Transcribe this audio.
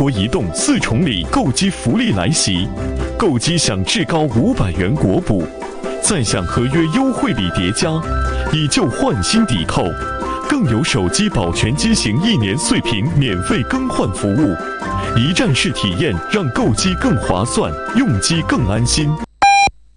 国移动4重礼购机福利来袭，购机享至高500元国补，再享合约优惠礼叠加，以旧换新抵扣，更有手机保全机型1年碎屏免费更换服务，一站式体验让购机更划算，用机更安心。